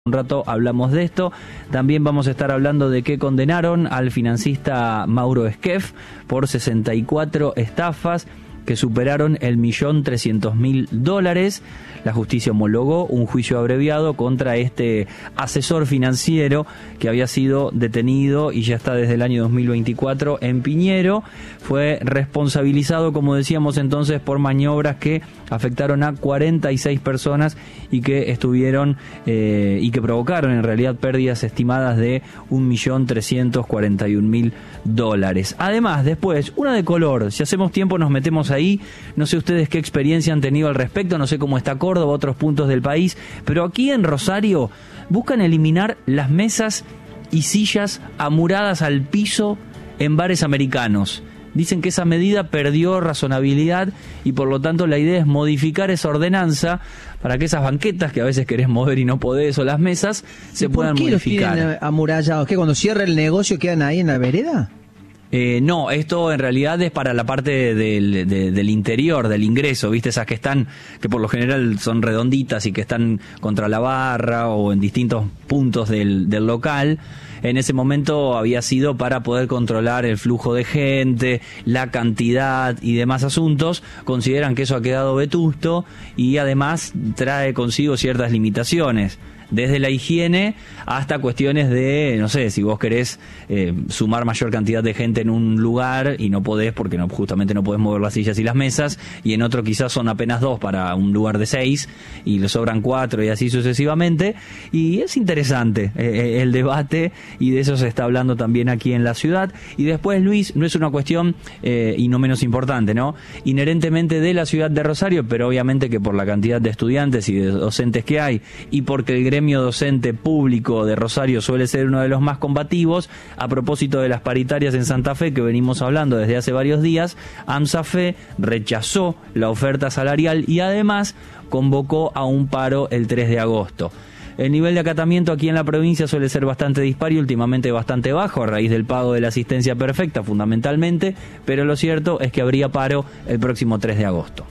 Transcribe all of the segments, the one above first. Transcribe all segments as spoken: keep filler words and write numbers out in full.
Un rato hablamos de esto. También vamos a estar hablando de que condenaron al financista Mauro Esquef por sesenta y cuatro estafas que superaron el millón trescientos mil dólares. La justicia homologó un juicio abreviado contra este asesor financiero que había sido detenido y ya está desde el año dos mil veinticuatro en Piñero. Fue responsabilizado, como decíamos entonces, por maniobras que afectaron a cuarenta y seis personas y que estuvieron eh, y que provocaron en realidad pérdidas estimadas de un millón trescientos cuarenta y un mil dólares. Además, después, una de color. Si hacemos tiempo nos metemos ahí. No sé ustedes qué experiencia han tenido al respecto, no sé cómo está Córdoba, otros puntos del país, pero aquí en Rosario buscan eliminar las mesas y sillas amuradas al piso en bares americanos. Dicen que esa medida perdió razonabilidad y por lo tanto la idea es modificar esa ordenanza para que esas banquetas que a veces querés mover y no podés, o las mesas, se puedan modificar. ¿Por qué los tienen amurallados? ¿Qué, cuando cierra el negocio quedan ahí en la vereda? Eh, no, esto en realidad es para la parte del, de, del interior, del ingreso, ¿viste? Esas que están, que por lo general son redonditas y que están contra la barra o en distintos puntos del, del local. En ese momento había sido para poder controlar el flujo de gente, la cantidad y demás asuntos. Consideran que eso ha quedado vetusto y además trae consigo ciertas limitaciones. Desde la higiene hasta cuestiones de, no sé, si vos querés eh, sumar mayor cantidad de gente en un lugar y no podés porque no, justamente no podés mover las sillas y las mesas, y en otro quizás son apenas dos para un lugar de seis y le sobran cuatro y así sucesivamente. Y es interesante eh, el debate y de eso se está hablando también aquí en la ciudad. Y después, Luis, no es una cuestión, eh, y no menos importante, ¿no?, inherentemente de la ciudad de Rosario, pero obviamente que por la cantidad de estudiantes y de docentes que hay y porque el gremio gremio docente público de Rosario suele ser uno de los más combativos. A propósito de las paritarias en Santa Fe que venimos hablando desde hace varios días, AMSAFE rechazó la oferta salarial y además convocó a un paro el tres de agosto. El nivel de acatamiento aquí en la provincia suele ser bastante dispar y últimamente bastante bajo a raíz del pago de la asistencia perfecta fundamentalmente, pero lo cierto es que habría paro el próximo tres de agosto.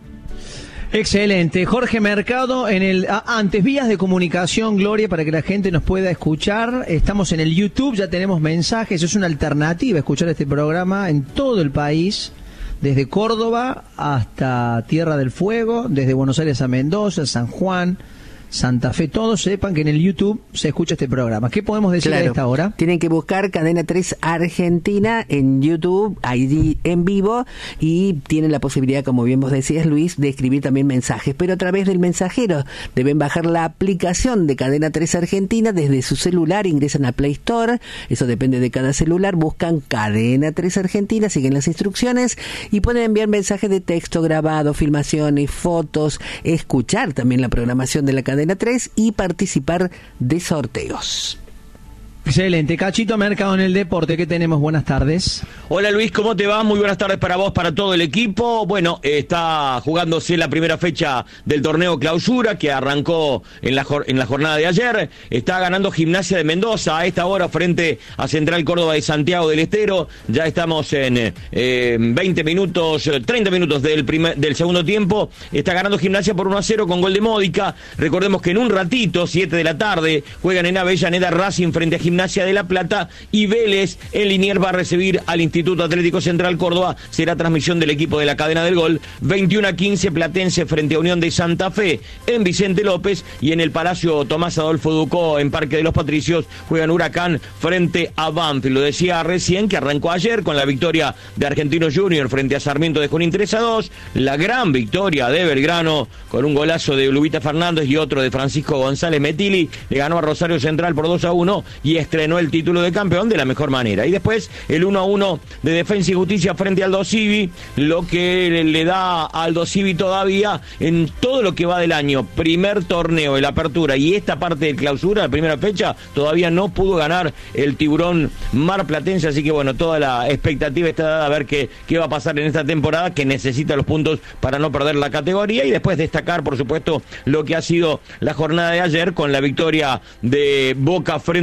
Excelente. Jorge Mercado, en el ah, antes vías de comunicación, Gloria, para que la gente nos pueda escuchar. Estamos en el YouTube, ya tenemos mensajes, es una alternativa escuchar este programa en todo el país, desde Córdoba hasta Tierra del Fuego, desde Buenos Aires a Mendoza, San Juan, Santa Fe. Todos sepan que en el YouTube se escucha este programa. ¿Qué podemos decir claro, a esta hora? Tienen que buscar Cadena tres Argentina en YouTube, ahí en vivo, y tienen la posibilidad, como bien vos decías, Luis, de escribir también mensajes, pero a través del mensajero. Deben bajar la aplicación de Cadena tres Argentina desde su celular, ingresan a Play Store, eso depende de cada celular, buscan Cadena tres Argentina, siguen las instrucciones y pueden enviar mensajes de texto grabado, filmaciones, fotos, escuchar también la programación de la cadena tres y participar de sorteos. Excelente. Cachito Mercado en el deporte, ¿qué tenemos? Buenas tardes. Hola Luis, ¿cómo te va? Muy buenas tardes para vos, para todo el equipo. Bueno, está jugándose la primera fecha del torneo Clausura que arrancó en la, en la jornada de ayer. Está ganando Gimnasia de Mendoza a esta hora frente a Central Córdoba de Santiago del Estero. Ya estamos en eh, veinte minutos, treinta minutos del, primer, del segundo tiempo. Está ganando Gimnasia por uno a cero con gol de Módica. Recordemos que en un ratito, siete de la tarde, juegan en Avellaneda Racing frente a Gimnasia Gimnasia de La Plata y Vélez en Liniers va a recibir al Instituto Atlético Central Córdoba. Será transmisión del equipo de la cadena del gol. veintiuno a quince Platense frente a Unión de Santa Fe en Vicente López, y en el Palacio Tomás Adolfo Ducó en Parque de los Patricios juegan Huracán frente a Banfield. Lo decía recién que arrancó ayer con la victoria de Argentinos Junior frente a Sarmiento de Junín tres a dos, la gran victoria de Belgrano con un golazo de Lubita Fernández y otro de Francisco González Metili, le ganó a Rosario Central por dos a uno y estrenó el título de campeón de la mejor manera. Y después el uno a uno de Defensa y Justicia frente a Aldo Civi, lo que le da a Aldo Civi todavía en todo lo que va del año, primer torneo, el Apertura y esta parte de Clausura, la primera fecha, todavía no pudo ganar el Tiburón marplatense, así que bueno, toda la expectativa está dada a ver qué, qué va a pasar en esta temporada, que necesita los puntos para no perder la categoría, y después destacar, por supuesto, lo que ha sido la jornada de ayer con la victoria de Boca frente a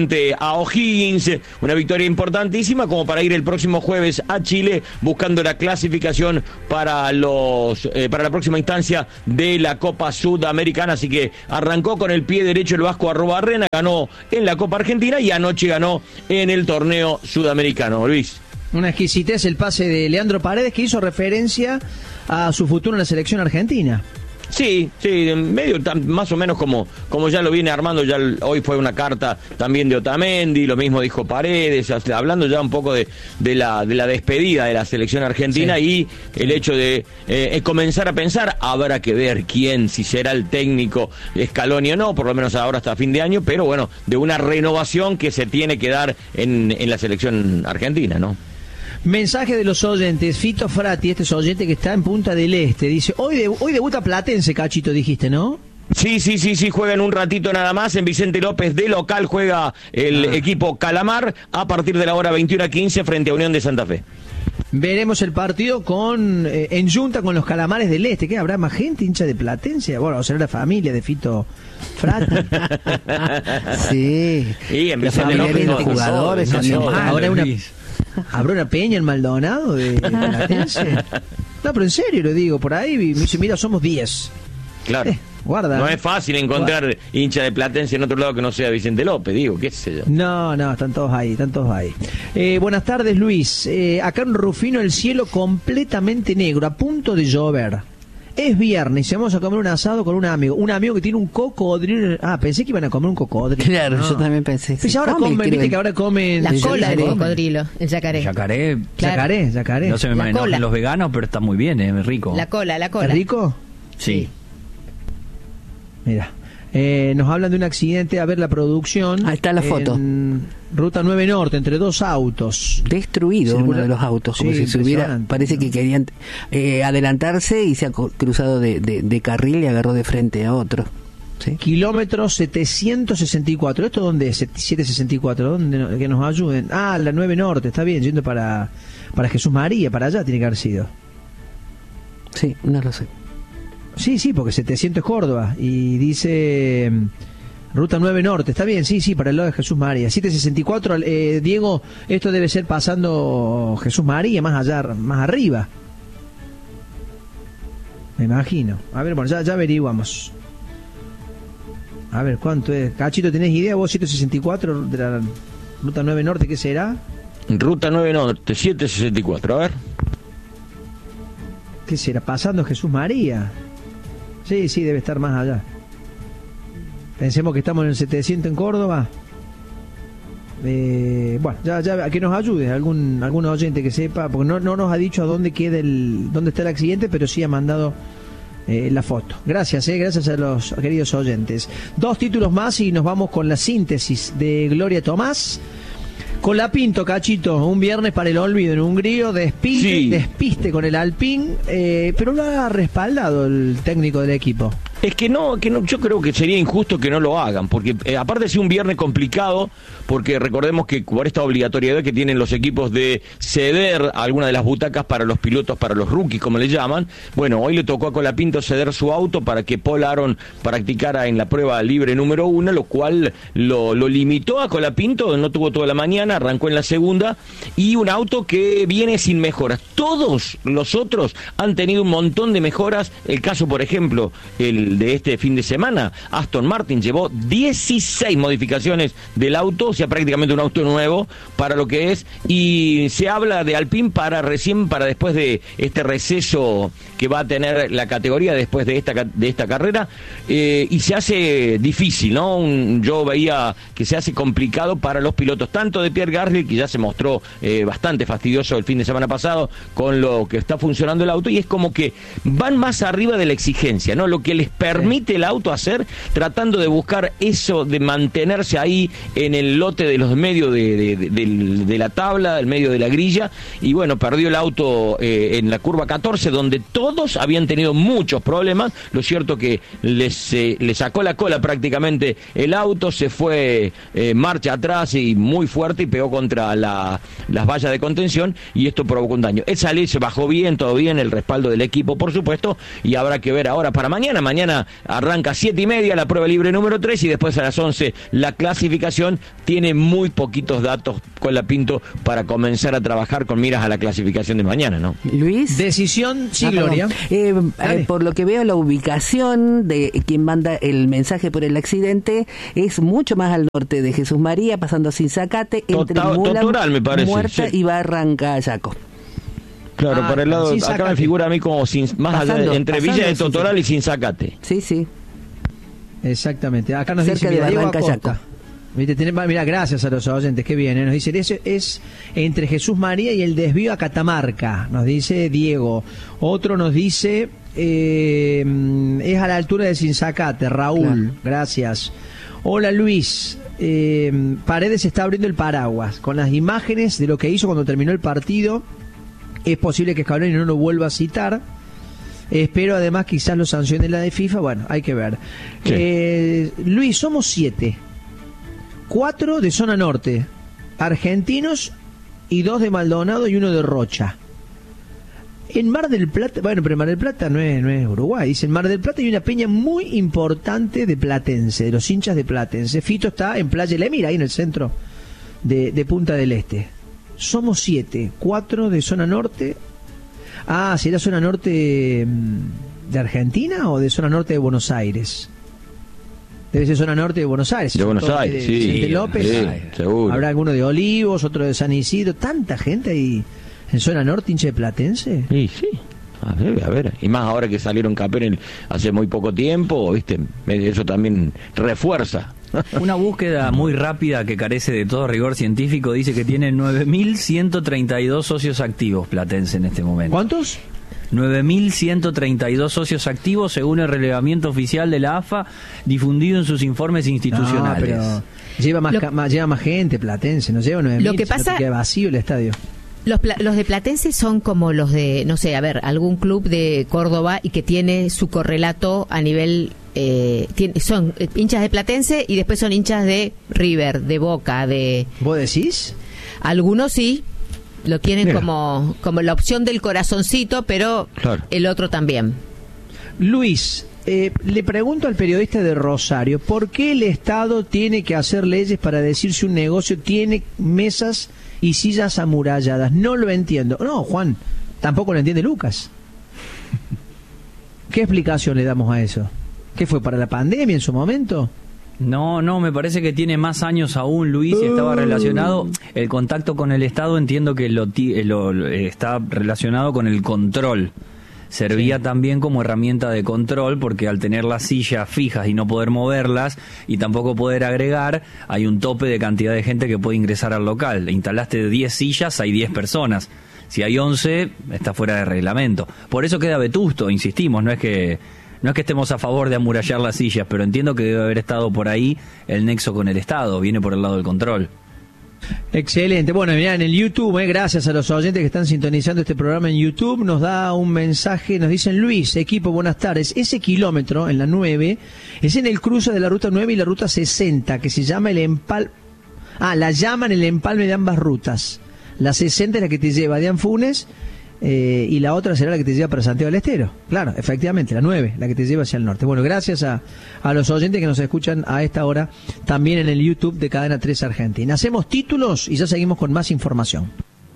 a O'Higgins, una victoria importantísima como para ir el próximo jueves a Chile buscando la clasificación para los eh, para la próxima instancia de la Copa Sudamericana. Así que arrancó con el pie derecho el Vasco Arrobarrena, ganó en la Copa Argentina y anoche ganó en el torneo sudamericano. Luis. Una exquisitez el pase de Leandro Paredes, que hizo referencia a su futuro en la selección argentina. Sí, sí, medio tan, más o menos como, como ya lo viene armando. Ya el, hoy fue una carta también de Otamendi, lo mismo dijo Paredes, hablando ya un poco de, de, la, de la despedida de la selección argentina, sí. Y el hecho de eh, comenzar a pensar, habrá que ver quién, si será el técnico Scaloni o no, por lo menos ahora hasta fin de año, pero bueno, de una renovación que se tiene que dar en, en la selección argentina, ¿no? Mensaje de los oyentes. Fito Frati, este es oyente que está en Punta del Este, dice, hoy, de, hoy debuta Platense, Cachito, dijiste, ¿no? Sí, sí, sí, sí, juega en un ratito nada más. En Vicente López de local juega el ah. equipo Calamar a partir de la hora veintiuno a quince frente a Unión de Santa Fe. Veremos el partido con eh, en junta con los Calamares del Este. ¿Qué habrá más gente hincha de Platense? Bueno, o será la familia de Fito Frati. Sí. Y en Vicente López los jugadores, no, no, ahora una ¿habrá una peña en Maldonado de, de Platense? No, pero en serio lo digo, por ahí me dice, mira, somos diez. Claro. Eh, guarda. No es fácil encontrar guarda. hincha de Platense en otro lado que no sea Vicente López, digo, qué sé yo. No, no, están todos ahí, están todos ahí. Eh, buenas tardes, Luis. Eh, acá en Rufino el cielo completamente negro, a punto de llover. Es viernes y vamos a comer un asado con un amigo. Un amigo que tiene un cocodrilo. Ah, pensé que iban a comer un cocodrilo. Claro, no. yo también pensé. Pues ahora come, comen, viste que ahora comen... La cola del yacaré. cocodrilo, el yacaré. Yacaré. Claro. Yacaré, yacaré. No se me La enojen cola. los veganos, pero está muy bien, es rico. La cola, la cola. ¿Es rico? Sí. Mira, eh, nos hablan de un accidente, a ver la producción. Ahí está la foto. En Ruta nueve Norte, entre dos autos. Destruido Circula... uno de los autos, como sí, si se hubiera, parece ¿no? que querían eh, adelantarse y se ha cruzado de, de, de carril y agarró de frente a otro. ¿Sí? Kilómetro setecientos sesenta y cuatro. ¿Esto dónde es? setecientos sesenta y cuatro. ¿Dónde? Que nos ayuden. Ah, la nueve Norte, está bien, yendo para, para Jesús María, para allá tiene que haber sido. Sí, no lo sé. Sí, sí, porque setecientos es Córdoba. Y dice Ruta nueve Norte, está bien, sí, sí, para el lado de Jesús María. setecientos sesenta y cuatro, eh, Diego, esto debe ser pasando Jesús María, más allá, más arriba. Me imagino. A ver, bueno, ya, ya averiguamos. A ver, ¿cuánto es? Cachito, ¿tenés idea vos? setecientos sesenta y cuatro de la Ruta nueve Norte, ¿qué será? Ruta nueve Norte, setecientos sesenta y cuatro, a ver. ¿Qué será? Pasando Jesús María. Sí, sí, debe estar más allá. Pensemos que estamos en el setecientos en Córdoba. Eh, bueno, ya, ya, a que nos ayude algún algún oyente que sepa, porque no, no nos ha dicho a dónde queda el, dónde está el accidente, pero sí ha mandado eh, la foto. Gracias, eh, gracias a los queridos oyentes. Dos títulos más y nos vamos con la síntesis de Gloria Tomás. Colapinto, Cachito, un viernes para el olvido en Hungría, despiste, sí. despiste con el Alpine, eh, pero lo ha respaldado el técnico del equipo. Es que no, que no, yo creo que sería injusto que no lo hagan, porque eh, aparte de ser un viernes complicado, porque recordemos que por esta obligatoriedad que tienen los equipos de ceder alguna de las butacas para los pilotos, para los rookies, como le llaman, bueno, hoy le tocó a Colapinto ceder su auto para que Paul Aron practicara en la prueba libre número uno, lo cual lo, lo limitó a Colapinto, no tuvo toda la mañana, arrancó en la segunda, y un auto que viene sin mejoras. Todos los otros han tenido un montón de mejoras, el caso, por ejemplo, el de este fin de semana, Aston Martin llevó dieciséis modificaciones del auto, o sea, prácticamente un auto nuevo para lo que es, y se habla de Alpine para recién, para después de este receso que va a tener la categoría después de esta de esta carrera, eh, y se hace difícil, ¿no? Un, yo veía que se hace complicado para los pilotos, tanto de Pierre Gasly, que ya se mostró eh, bastante fastidioso el fin de semana pasado con lo que está funcionando el auto, y es como que van más arriba de la exigencia, ¿no? Lo que les permite el auto hacer, tratando de buscar eso, de mantenerse ahí en el lote de los medios de, de, de, de, de la tabla, del medio de la grilla, y bueno, perdió el auto eh, en la curva catorce, donde todos habían tenido muchos problemas. Lo cierto que les, eh, les sacó la cola prácticamente el auto, se fue eh, marcha atrás y muy fuerte, y pegó contra la, las vallas de contención, y esto provocó un daño. Esa ley se bajó bien, todo bien, el respaldo del equipo, por supuesto, y habrá que ver ahora para mañana. Mañana mañana arranca siete y media la prueba libre número tres y después a las once la clasificación. Tiene muy poquitos datos Colapinto para comenzar a trabajar con miras a la clasificación de mañana, ¿no? Luis. Decisión, sí, ah, Gloria. Eh, eh, por lo que veo, la ubicación de quien manda el mensaje por el accidente es mucho más al norte de Jesús María, pasando sin Zacate, entre Total, Mula, Totoral, me parece, Muerta sí. y Barrancayaco. Claro, Ah, por el lado, acá Zacate. me figura a mí como sin, más Pasando, allá de, entre Villa de pasando, Totoral sí, y Sinzacate. Sí, sí. Exactamente. Acá nos Cerca dice, de mira, Diego Barrancayaco. Acosta. Viste, tenemos, mira, gracias a los oyentes, qué bien, ¿eh? Nos dice, es, es entre Jesús María y el desvío a Catamarca, nos dice Diego. Otro nos dice, eh, es a la altura de Sinzacate, Raúl, Claro. gracias. Hola Luis, eh, Paredes está abriendo el paraguas con las imágenes de lo que hizo cuando terminó el partido. Es posible que Scaloni no lo vuelva a citar. Espero además quizás lo sancione la de FIFA. Bueno, hay que ver. Sí. Eh, Luis, somos siete. Cuatro de zona norte, argentinos y dos de Maldonado y uno de Rocha. En Mar del Plata, bueno, pero Mar del Plata no es, no es Uruguay. Dice, en Mar del Plata hay una peña muy importante de Platense, de los hinchas de Platense. Fito está en Playa El Emir, ahí en el centro de, de Punta del Este. Somos siete, cuatro de zona norte. Ah, ¿será zona norte de Argentina o de zona norte de Buenos Aires? Debe ser zona norte de Buenos Aires. De Buenos Todos Aires, de sí. Vicente López. Sí, seguro. Habrá alguno de Olivos, otro de San Isidro. Tanta gente ahí en zona norte, hincha de Platense. Sí, sí. A ver, a ver. Y más ahora que salieron campeones hace muy poco tiempo, ¿viste? Eso también refuerza. Una búsqueda muy rápida que carece de todo rigor científico dice que tiene nueve mil ciento treinta y dos socios activos Platense en este momento. ¿Cuántos? nueve mil ciento treinta y dos socios activos según el relevamiento oficial de la A F A difundido en sus informes institucionales. No, pero lleva más, Lo- ca- más- lleva más gente Platense, no lleva nueve mil. Lo que pasa- queda vacío el estadio. Los, pla- los de Platense son como los de, no sé, a ver, algún club de Córdoba y que tiene su correlato a nivel... Eh, tiene- son eh, hinchas de Platense y después son hinchas de River, de Boca, de... ¿Vos decís? Algunos sí, lo tienen Mira. como, como la opción del corazoncito, pero Claro. el otro también. Luis, eh, le pregunto al periodista de Rosario, ¿por qué el Estado tiene que hacer leyes para decir si un negocio tiene mesas y sillas amuralladas? No lo entiendo. No, Juan, tampoco lo entiende Lucas. ¿Qué explicación le damos a eso? ¿Qué fue, para la pandemia en su momento? No, no, me parece que tiene más años aún, Luis, y estaba relacionado, el contacto con el Estado entiendo que lo, ti- eh, lo- lo- eh, está relacionado con el control. Servía Sí. también como herramienta de control porque al tener las sillas fijas y no poder moverlas y tampoco poder agregar, hay un tope de cantidad de gente que puede ingresar al local. Instalaste diez sillas, hay diez personas. Si hay once, está fuera de reglamento. Por eso queda vetusto, insistimos, no es que no es que estemos a favor de amurallar las sillas, pero entiendo que debe haber estado por ahí el nexo con el Estado, viene por el lado del control. Excelente. Bueno, mirá, en el YouTube, eh, gracias a los oyentes que están sintonizando este programa en YouTube, nos da un mensaje, nos dicen, Luis, equipo, buenas tardes. Ese kilómetro en la nueve es en el cruce de la ruta nueve y la ruta sesenta, que se llama el empal... Ah, la llaman el empalme de ambas rutas. La sesenta es la que te lleva de Anfunes eh, y la otra será la que te lleva para Santiago del Estero. Claro, efectivamente, la nueve, la que te lleva hacia el norte. Bueno, gracias a, a los oyentes que nos escuchan a esta hora también en el YouTube de Cadena tres Argentina. Hacemos títulos y ya seguimos con más información.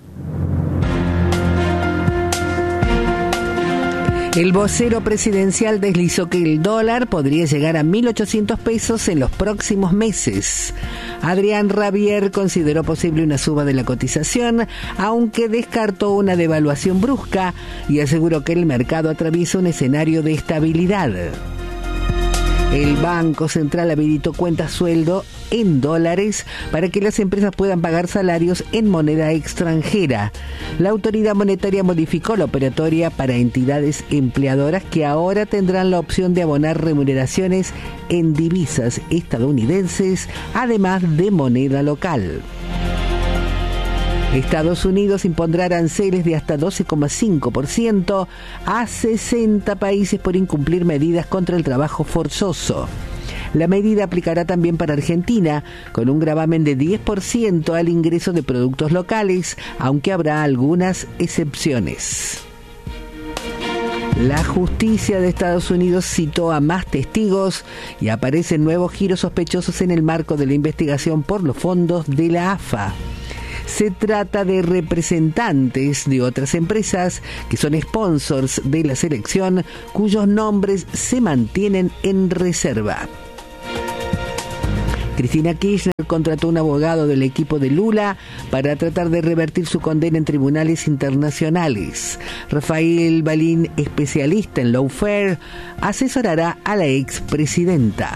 El vocero presidencial deslizó que el dólar podría llegar a mil ochocientos pesos en los próximos meses. Adrián Rabier consideró posible una suba de la cotización, aunque descartó una devaluación brusca y aseguró que el mercado atraviesa un escenario de estabilidad. El Banco Central habilitó cuentas sueldo en dólares para que las empresas puedan pagar salarios en moneda extranjera. La autoridad monetaria modificó la operatoria para entidades empleadoras que ahora tendrán la opción de abonar remuneraciones en divisas estadounidenses, además de moneda local. Estados Unidos impondrá aranceles de hasta doce coma cinco por ciento a sesenta países por incumplir medidas contra el trabajo forzoso. La medida aplicará también para Argentina, con un gravamen de diez por ciento al ingreso de productos locales, aunque habrá algunas excepciones. La justicia de Estados Unidos citó a más testigos y aparecen nuevos giros sospechosos en el marco de la investigación por los fondos de la A F A. Se trata de representantes de otras empresas que son sponsors de la selección, cuyos nombres se mantienen en reserva. Cristina Kirchner contrató un abogado del equipo de Lula para tratar de revertir su condena en tribunales internacionales. Rafael Balín, especialista en lawfare, asesorará a la expresidenta.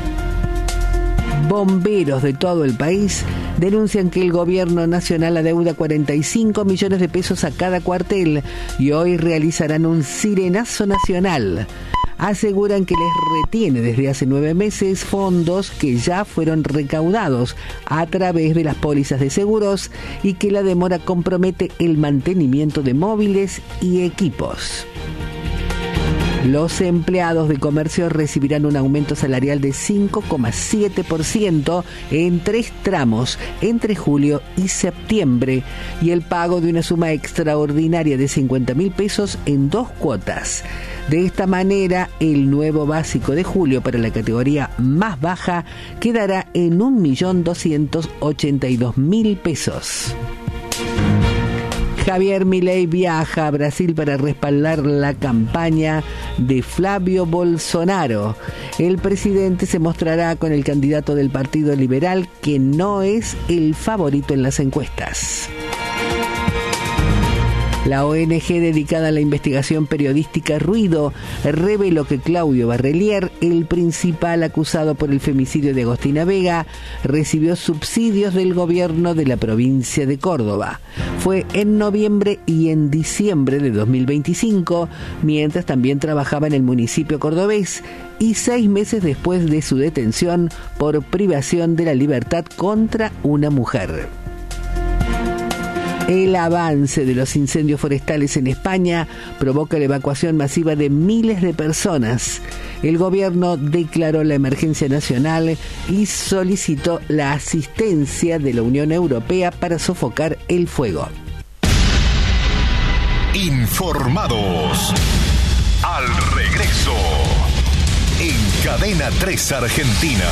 Bomberos de todo el país denuncian que el gobierno nacional adeuda cuarenta y cinco millones de pesos a cada cuartel y hoy realizarán un sirenazo nacional. Aseguran que les retiene desde hace nueve meses fondos que ya fueron recaudados a través de las pólizas de seguros y que la demora compromete el mantenimiento de móviles y equipos. Los empleados de comercio recibirán un aumento salarial de cinco coma siete por ciento en tres tramos entre julio y septiembre y el pago de una suma extraordinaria de cincuenta mil pesos en dos cuotas. De esta manera, el nuevo básico de julio para la categoría más baja quedará en un millón doscientos ochenta y dos mil pesos. Javier Milei viaja a Brasil para respaldar la campaña de Flavio Bolsonaro. El presidente se mostrará con el candidato del Partido Liberal, que no es el favorito en las encuestas. La O N G dedicada a la investigación periodística Ruido reveló que Claudio Barrelier, el principal acusado por el femicidio de Agostina Vega, recibió subsidios del gobierno de la provincia de Córdoba. Fue en noviembre y en diciembre de dos mil veinticinco, mientras también trabajaba en el municipio cordobés, y seis meses después de su detención por privación de la libertad contra una mujer. El avance de los incendios forestales en España provoca la evacuación masiva de miles de personas. El gobierno declaró la emergencia nacional y solicitó la asistencia de la Unión Europea para sofocar el fuego. Informados. Al regreso. En Cadena tres Argentina.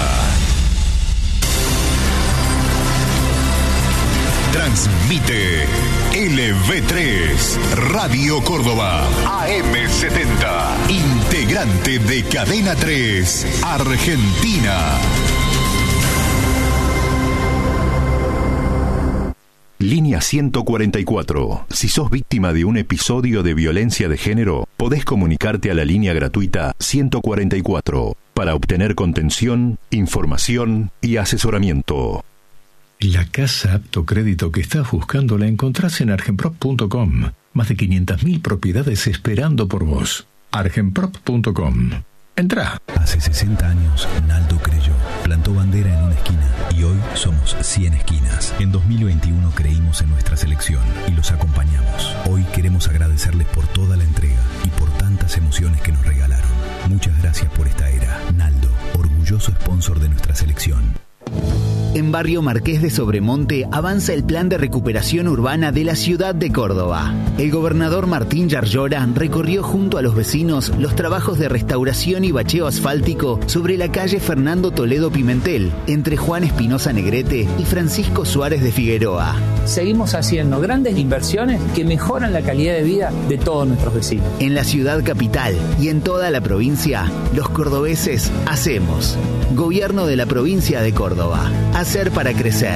Transmite L V tres, Radio Córdoba, A M setenta, integrante de Cadena tres, Argentina. Línea ciento cuarenta y cuatro. Si sos víctima de un episodio de violencia de género, podés comunicarte a la línea gratuita ciento cuarenta y cuatro para obtener contención, información y asesoramiento. La casa apto crédito que estás buscando la encontrás en argenprop punto com. Más de quinientas mil propiedades esperando por vos. argenprop punto com. Entrá. Hace sesenta años, Naldo creyó, plantó bandera en una esquina y hoy somos cien esquinas. En dos mil veintiuno creímos en nuestra selección y los acompañamos. Hoy queremos agradecerles por toda la entrega y por tantas emociones que nos regalaron. Muchas gracias por esta era. Naldo, orgulloso sponsor de nuestra selección. En Barrio Marqués de Sobremonte avanza el plan de recuperación urbana de la ciudad de Córdoba. El gobernador Martín Yarlora recorrió junto a los vecinos los trabajos de restauración y bacheo asfáltico sobre la calle Fernando Toledo Pimentel, entre Juan Espinosa Negrete y Francisco Suárez de Figueroa. Seguimos haciendo grandes inversiones que mejoran la calidad de vida de todos nuestros vecinos. En la ciudad capital y en toda la provincia, los cordobeses hacemos. Gobierno de la provincia de Córdoba. Hacer para crecer.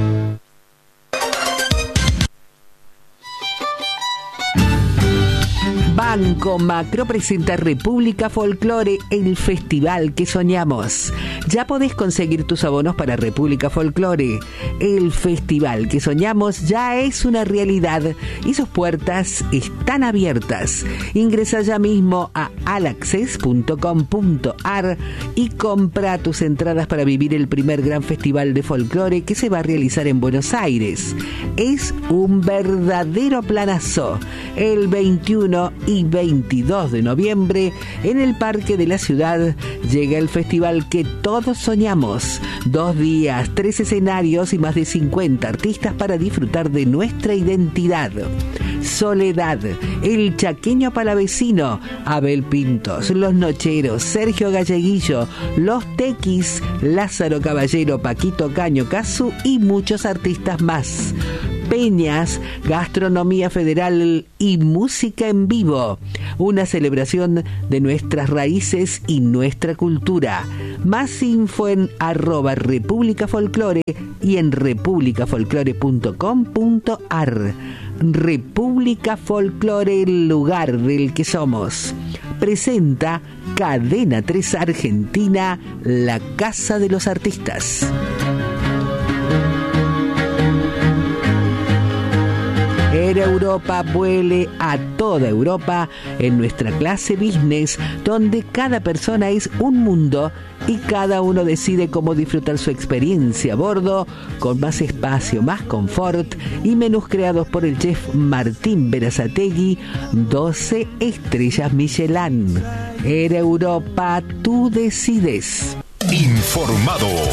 Banco Macro presenta República Folklore, el festival que soñamos. Ya podés conseguir tus abonos para República Folklore. El festival que soñamos ya es una realidad y sus puertas están abiertas. Ingresa ya mismo a alaccess punto com punto ar y compra tus entradas para vivir el primer gran festival de folclore que se va a realizar en Buenos Aires. Es un verdadero planazo. El veintiuno y veintidós de noviembre, en el Parque de la Ciudad, llega el festival que todos soñamos. Dos días, tres escenarios y más de cincuenta artistas para disfrutar de nuestra identidad. Soledad, El Chaqueño Palavecino, Abel Pintos, Los Nocheros, Sergio Galleguillo, Los Tequis, Lázaro Caballero, Paquito Caño, Casu y muchos artistas más. Peñas, gastronomía federal y música en vivo. Una celebración de nuestras raíces y nuestra cultura. Más info en arroba República Folclore y en república folclore punto com punto ar. República Folclore, el lugar del que somos. Presenta Cadena tres Argentina, la Casa de los Artistas. Air Europa vuele a toda Europa en nuestra clase business, donde cada persona es un mundo y cada uno decide cómo disfrutar su experiencia a bordo, con más espacio, más confort y menús creados por el chef Martín Berazategui, doce estrellas Michelin. Air Europa, tú decides. Informado.